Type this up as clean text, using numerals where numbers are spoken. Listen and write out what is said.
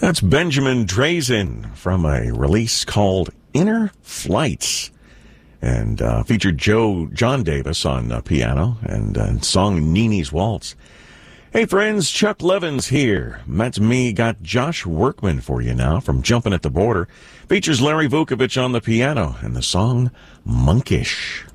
That's Benjamin Drazen from a release called Inner Flights, and featured John Davis on piano and song Nini's Waltz. Hey friends, Chuck Levins here. That's me. Got Josh Workman for you now from Jumpin' at the Border. Features Larry Vukovich on the piano and the song Monkish.